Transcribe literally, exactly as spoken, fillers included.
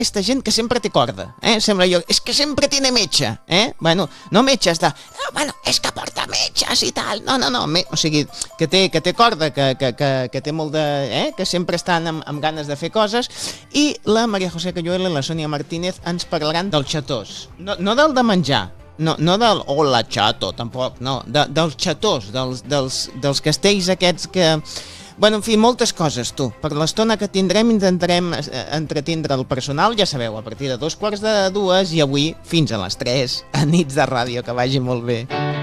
esta gent que sempre té corda, eh? Sembla jo, és que sempre tiene metge, eh? Bueno, no metges de, no, bueno, és que porta metges i tal, no, no, no, me... o sigui, que té, que té corda, que, que, que, que té molt de, eh? Que sempre estan amb, amb ganes de fer coses, i la Maria José Cayuela i la Sònia Martínez ens parlaran dels xatós, no, no del de menjar, no, no del hola chato, tampoc, no, de, dels xatós, dels, dels, dels castells aquests que... Bueno, en fi, moltes coses, tu. Per l'estona que tindrem intentarem entretindre el personal, ja sabeu, a partir de dos quarts de dues i avui fins a les tres, a Nits de Ràdio, que vagi molt bé.